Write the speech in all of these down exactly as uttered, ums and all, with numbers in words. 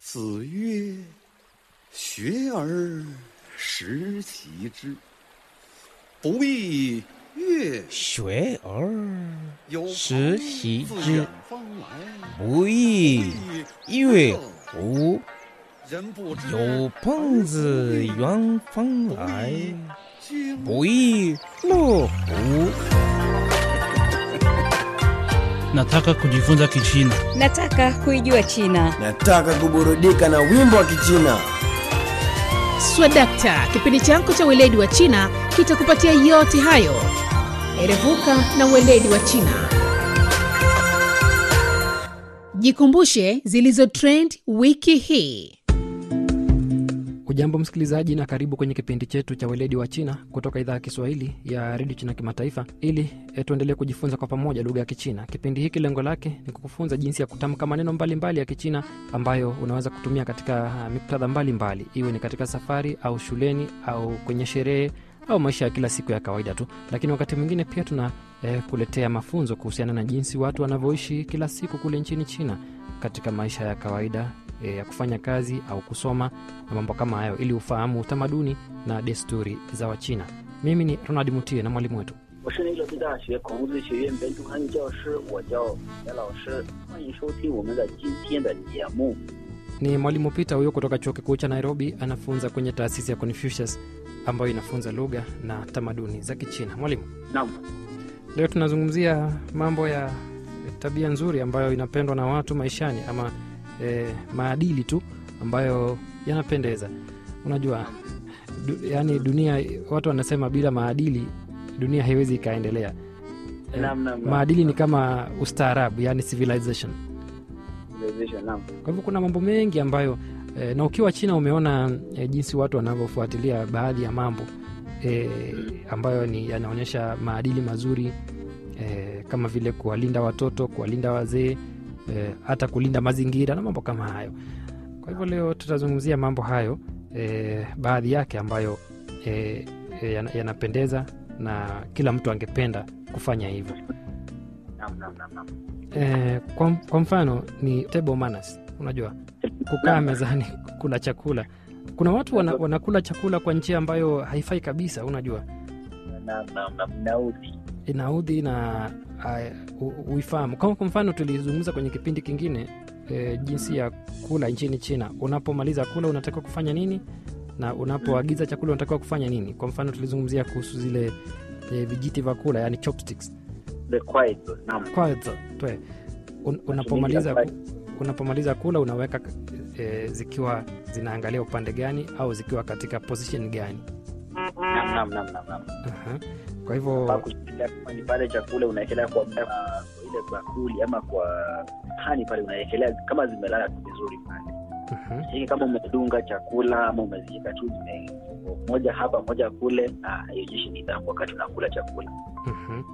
子曰：学而时习之，不亦乐学而有时习朋自之远方来， 不亦乐乎？ 人不知有朋自远方来， 经不亦乐乎？ Nataka kujifunza Kichina. Nataka kuijua China. Nataka kuburudika na wimbo wa Kichina. Swadakta, kipindi chako cha weledi wa China kitakupatia yote hayo. Erevuka na weledi wa China. Jikumbushe zilizo trend wiki hii. Ujambo msikilizaji na karibu kwenye kipindi chetu cha weledi wa China kutoka idhaa ya Kiswahili ya Radio China Kimataifa, ili tuendelee kujifunza kwa pamoja lugha ya Kichina. Kipindi hiki lengo lake ni kukufunza jinsi ya kutamka maneno mbalimbali ya Kichina ambayo unaweza kutumia katika muktadha mbalimbali, iwe ni katika safari au shuleni au kwenye sherehe au maisha ya kila siku ya kawaida tu. Lakini wakati mwingine pia tuna eh, kuletea mafunzo kuhusiana na jinsi watu wanavyoishi kila siku kule nchini China katika maisha ya kawaida e, ya kufanya kazi au kusoma na mambo kama hayo, ili ufahamu utamaduni na desturi za Wachina. Mimi ni Ronald Mutie na mwalimu wetu. Ni mwalimu Peter huyo kutoka chuo kikuu cha Nairobi, anafunza kwenye taasisi ya Confucius ambayo inafunza lugha na tamaduni za Kichina. Mwalimu. Naam. Leo tunazungumzia mambo ya tabia nzuri ambayo inapendwa na watu maishani, ama e, maadili tu ambayo yanapendeza. Unajua du, yani dunia, watu wanasema bila maadili dunia haiwezi ikaendelea. E, Naam, naam, naam. maadili ni kama ustaarabu, yani civilization. Civilization, naam. Kwa hivyo kuna mambo mengi ambayo e, na ukiwa China umeona e, jinsi watu wanavyofuatilia baadhi ya mambo e, ambayo ni yanaonyesha maadili mazuri, e, kama vile kuwalinda watoto, kuwalinda wazee, e, hata kulinda mazingira na mambo kama hayo. Kwa hivyo leo tutazungumzia mambo hayo, e, baadhi yake ambayo e, e, yanapendeza na kila mtu angependa kufanya hivyo. Naam, naam, naam, naam. E, kwa, kwa mfano ni table manners. Unajua kukaa mezani kula chakula. Kuna watu wana, wanakula chakula kwa njia ambayo haifai kabisa, unajua. Naam, naam, naam, naudhi. Inaudhi na uh, uifahamu. Kama kwa mfano tulizungumza kwenye kipindi kingine e, jinsi ya kula nchini China. Unapomaliza kula unatakiwa kufanya nini, na unapoagiza chakula unatakiwa kufanya nini. Kwa mfano tulizungumzia kuhusu zile e, vijiti vya kula, yani chopsticks. The quiet, naam. Quiet, toe. Un, unapomaliza unapomaliza kula unaweka e, zikiwa zinaangalia upande gani au zikiwa katika position gani. Naam, naam, naam, naam, naam. Aha. Kwa hivyo kama ni pale chakula unaekelea kwa kwa ile bakuli ama kwa hani pale unaekelea kama zimelala vizuri pale. uh-huh. Hii kama umedunga chakula ama umeziweka tu zime moja hapa moja kule, na haionyeshi nidhamu wakati unakula chakula. uh-huh.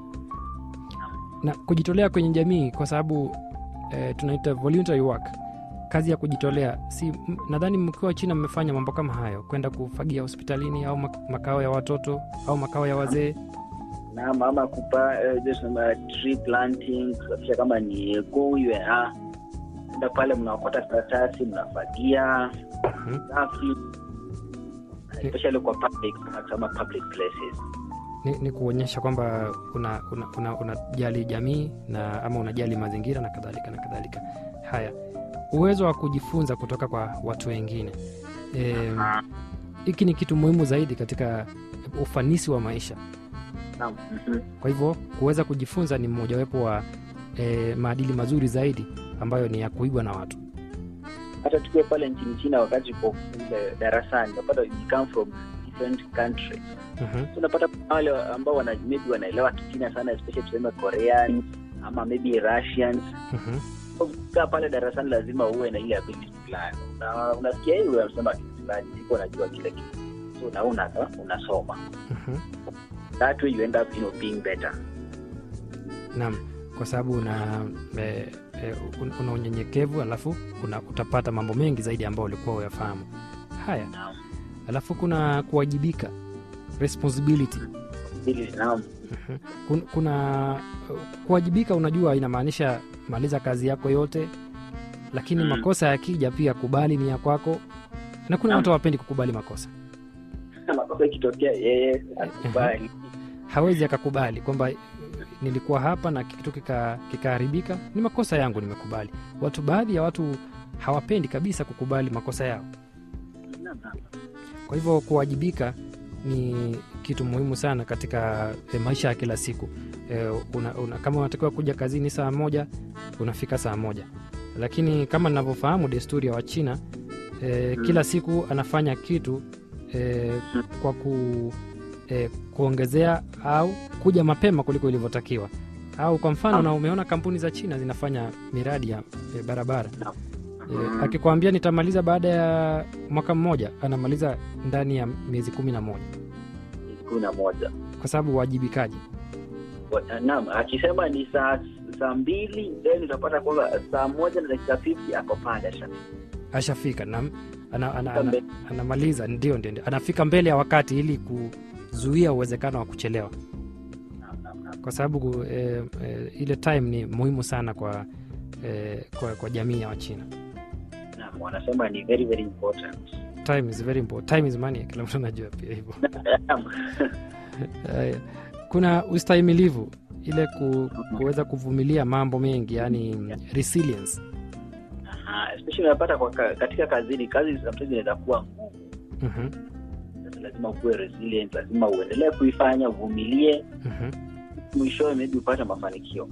Na kujitolea kwenye jamii, kwa sababu eh, tunaita voluntary work, kazi ya kujitolea. Si nadhani mkiwa China mmefanya mambo kama hayo, kwenda kufagia hospitalini au makao ya watoto au makao ya wazee. Na mama kupa uh, just uh, tree planting, kisha kama ni goyue ah ndio pale mnaokota karatasi mnafagia safi. Uh-huh. Especially kwa public kama public places. Ni, ni kuonyesha kwamba una unajali una, una jamii na ama unajali mazingira na kadhalika na kadhalika. Haya, uwezo wa kujifunza kutoka kwa watu wengine. Hiki e, ni kitu muhimu zaidi katika ufanisi wa maisha. Naam. Kwa hivyo kuweza kujifunza ni mmojawapo wa e, maadili mazuri zaidi ambayo ni ya kuigwa na watu. Hata tukiwa pale nchini China, wakati kwa darasani unapata you come from different countries. Uh-huh. So unapata wale ambao wana maybe wanaelewa Kichina sana, especially tuseme Korean ama maybe Russians. Uh-huh. Kwa pale darasani lazima uwe na ile ability fulani. Na unasikia hiyo unasema kitu fulani, siko najua kile kitu. So unaona unasoma. Uh-huh. That way you end up, you know, being better. Naam, kwa sababu una e, e, una unyenyekevu, alafu una utapata mambo mengi zaidi ambayo ulikuwa uyafahamu. Haya. Naam. Alafu kuna kuwajibika, responsibility. Naam. Uh-huh. Kuna, kuna kuwajibika, unajua inamaanisha maliza kazi yako yote lakini Mm. makosa yakija pia kubali ni ya kwako, na kuna Naam. watu hawapendi kukubali makosa. Makosa ikitokea yeye akubali. Hawezi akakubali kwamba nilikuwa hapa na kitu kika- kikaharibika, ni makosa yangu, nimekubali. Watu, baadhi ya watu hawapendi kabisa kukubali makosa yao. Naam, naam. Kwa hivyo kuwajibika ni kitu muhimu sana katika e, maisha ya kila siku. E, una, una, kama unatakiwa kuja kazini saa moja, unafika saa moja. Lakini kama ninavyofahamu desturi ya Wachina, e, Hmm. kila siku anafanya kitu e, kwa ku, e, kuongezea au kuja mapema kuliko ilivyotakiwa. Au kwa mfano, na umeona kampuni za China zinafanya miradi ya e, barabara. E, akikwambia nitamaliza baada ya mwaka mmoja, anamaliza ndani ya miezi kumi na moja kumi na moja. kwa sababu uwajibikaji. Wa- Naam, akisema ni saa saa mbili then utapata kwamba saa moja na dakika hamsini ako pale ashafika. Ashafika na ana, ana, ana, Kambe. anamaliza, ndio ndio ndio. Anafika mbele ya wakati ili kuzuia uwezekano wa kuchelewa, Naam, naam, naam. kwa sababu e, e, ile time ni muhimu sana kwa, e, kwa, kwa jamii ya Wachina. Naam, wanasema ni very very important. Time is very important. Time is money, kila mtu anajua pia hivyo. Naam. Eh, kuna ustahimilivu, ile ku, kuweza kuvumilia mambo mengi, yani resilience. Aha, especially unapata kwa ka- katika kazini, kazi sometimes inaweza kuwa ngumu. Mhm, Sasa lazima ukuwe resilient, lazima uendelee kuifanya, uvumilie, mhm. mwishowe maybe upate mafanikio.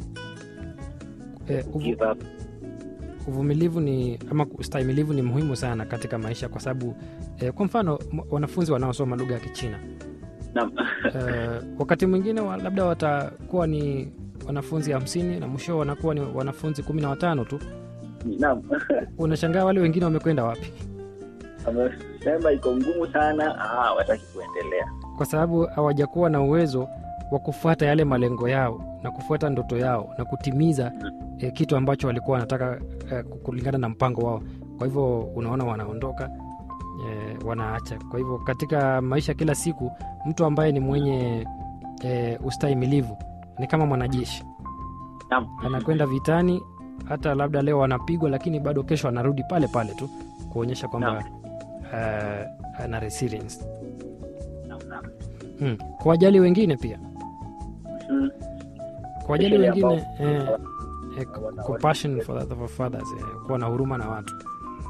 Eh, uvu, Give up. uvumilivu ni ama ustahimilivu ni muhimu sana katika maisha, kwa sababu eh, kwa mfano m- wanafunzi wanaosoma lugha ya Kichina Naam. eh, wakati mwingine wa, labda watakuwa ni wanafunzi hamsini na mwisho wanakuwa ni wanafunzi kumi na watano tu. Naam. Unashangaa wale wengine wamekwenda wapi? Amesema iko ngumu sana, ah, wataki kuendelea. Kwa sababu hawajakuwa na uwezo wa kufuata yale malengo yao na kufuata ndoto yao na kutimiza eh, kitu ambacho walikuwa wanataka eh, kulingana na mpango wao. Kwa hivyo unaona wanaondoka, eh, wanaacha. Kwa hivyo katika maisha kila siku, mtu ambaye ni mwenye eh, ustahimilivu ni kama mwanajeshi, Naam. anakwenda vitani, hata labda leo anapigwa, lakini bado kesho anarudi pale pale tu kuonyesha kwamba eh, ana resilience. Naam, naam. Hmm. Kuwajali wengine pia, Mm. kuwajali Especially wengine ambao- eh, eh, compassion for, the, for others, eh, kuwa na huruma na watu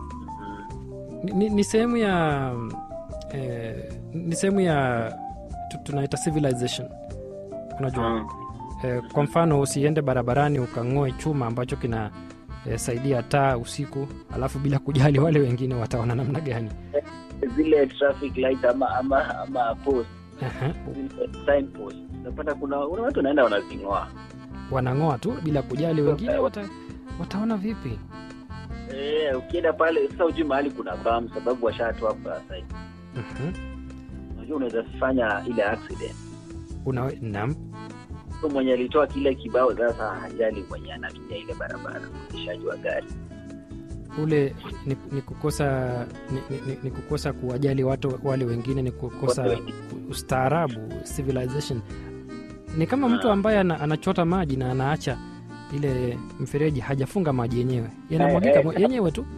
ni, ni, ni sehemu ya eh, ni sehemu ya tu- tunaita civilization, unajua. Mm. Eh, kwa mfano usiende barabarani ukang'oe chuma ambacho kina eh, saidia taa usiku, alafu bila kujali wale wengine wataona namna gani. Zile traffic light ama ama ama post, Aha. zile sign post, unapata kuna kuna watu wanaenda wanazing'oa. Wanang'oa tu bila kujali wengine wata, wataona vipi. Eh, ukienda pale sasa ujui mahali kuna bam sababu washatoa kwa sign. Mhm. Unajua unaweza fanya ile accident. Una, naam. Mtu mwenye alitoa kile kibao sasa hajali mwenye anatumia ile barabara, mshaji wa gari. Ule ni, ni kukosa ni, ni, ni kukosa kuwajali watu wale wengine, ni kukosa Watu wengine. ustaarabu, civilization. Ni kama mtu ambaye ana, anachota maji na anaacha ile mfereji hajafunga maji yenyewe, yanamwagika Eh, eh. yenyewe tu.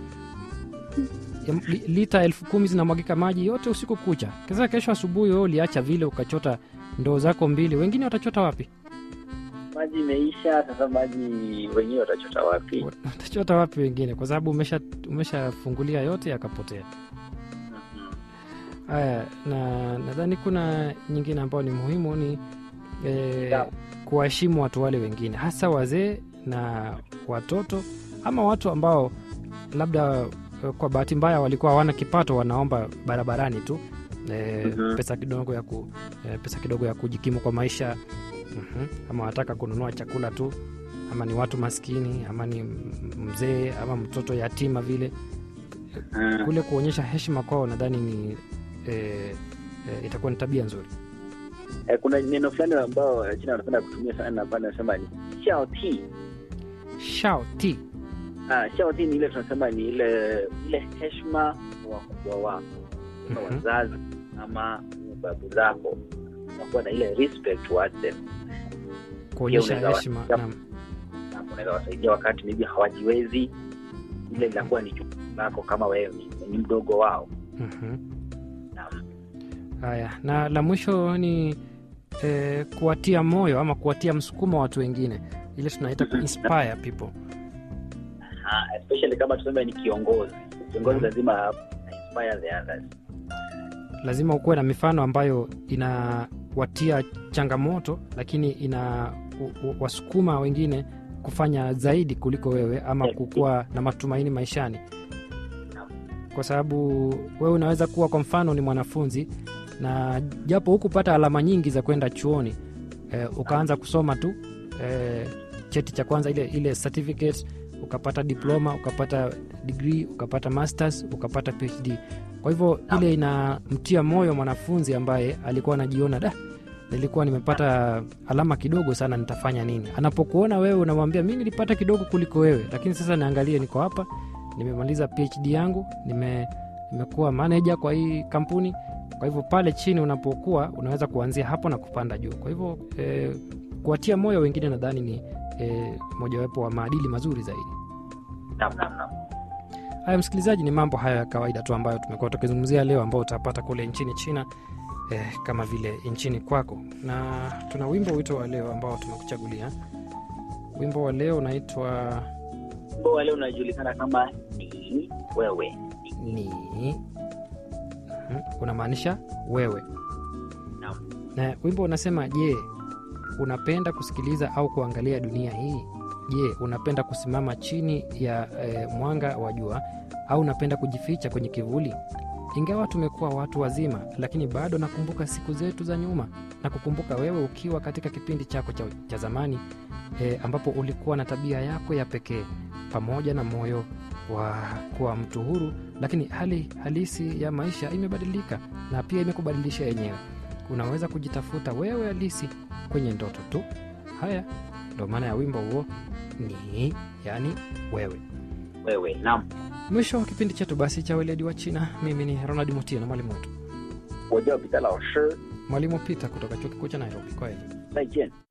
Ya- li- lita elfu kumi zinamwagika maji yote usiku kucha. Kisa kesho asubuhi wewe uliacha vile ukachota ndoo zako mbili, wengine watachota wapi? Maji imeisha, sasa maji wenyewe watachota wapi? Watachota wapi wengine? Kwa sababu umesha umeshafungulia yote yakapotea. Mhm. Haya, na nadhani kuna nyingine ambayo ni muhimu ni e, Sawa. kuwaheshimu watu wale wengine, hasa wazee na watoto, ama watu ambao labda eh, kwa bahati mbaya walikuwa hawana kipato, wanaomba barabarani tu e, Mhm. pesa kidogo ya ku, e, pesa kidogo ya kujikimu kwa maisha. Mhm. Ama wanataka kununua chakula tu, ama ni watu maskini, ama ni m- mzee ama mtoto yatima vile. Mhm. Kule kuonyesha heshima kwao nadhani ni e, e, itakuwa ni tabia nzuri. Eh, kuna neno fulani ambao China wanapenda kutumia sana na bana nasema ni xiao ti. Shao ti. Ah, xiao ti ni ile tunasema ni ile ile heshima kwa wakubwa wako, kama Mhm. wazazi ama babu zako, unakuwa na ile respect towards them. Kuonyesha unaweza- heshima. Yep. Naam. Na unaweza wasaidia wakati maybe hawajiwezi, ile linakuwa ni jukumu lako kama wewe ni, ni mdogo wao. Mhm. Naam. Haya, na la mwisho ni eh, kuwatia moyo ama kuwatia msukumo watu wengine, ile tunaita ku inspire people. Ah, especially kama tuseme ni kiongozi. Kiongozi Mhm. lazima inspire the others. Lazima ukuwe na mifano ambayo inawatia changamoto, lakini ina u- u- wasukuma wengine kufanya zaidi kuliko wewe ama kukuwa na matumaini maishani. Kwa sababu wewe unaweza kuwa, kwa mfano, ni mwanafunzi na japo hukupata alama nyingi za kwenda chuoni, eh, ukaanza kusoma tu eh, cheti cha kwanza, ile ile certificate, ukapata diploma, ukapata degree, ukapata masters, ukapata P H D. Kwa hivyo ile inamtia moyo mwanafunzi ambaye alikuwa anajiona, da, nilikuwa nimepata alama kidogo sana, nitafanya nini? Anapokuona wewe unamwambia, mimi nilipata kidogo kuliko wewe, lakini sasa niangalie, niko hapa, nimemaliza P H D yangu, nime nimekuwa manager kwa hii kampuni. Kwa hivyo pale chini unapokuwa unaweza kuanzia hapo na kupanda juu. Kwa hivyo eh, kuwatia moyo wengine nadhani ni eh, mojawapo wa maadili mazuri zaidi. Naam, naam, naam. Haya msikilizaji, ni mambo haya ya kawaida tu ambayo tumekuwa tukizungumzia leo, ambao utapata kule nchini China eh, kama vile nchini kwako. Na tuna wimbo wito wa leo ambao tumekuchagulia. Wimbo wa leo unaitwa Wimbo wa leo unajulikana kama ni wewe. ni Mhm, unamaanisha wewe. Naam. Na wimbo unasema, je, unapenda kusikiliza au kuangalia dunia hii? Je, unapenda kusimama chini ya e, mwanga wa jua au unapenda kujificha kwenye kivuli? Ingawa tumekuwa watu wazima, lakini bado nakumbuka siku zetu za nyuma na kukumbuka wewe ukiwa katika kipindi chako cha, cha zamani e, ambapo ulikuwa na tabia yako ya pekee pamoja na moyo wa kuwa mtu huru, lakini hali halisi ya maisha imebadilika na pia imekubadilisha yenyewe. Unaweza kujitafuta wewe halisi kwenye ndoto tu. Haya ndo maana ya wimbo huo, ni yani wewe. Wewe. Naam. Mwisho wa kipindi chetu basi cha weledi wa China. Mimi ni Ronald Mutia na mwalimu wetu 我叫彼得老师， mwalimu Peter kutoka chuo kikuu cha Nairobi. Kwa heri. 再见。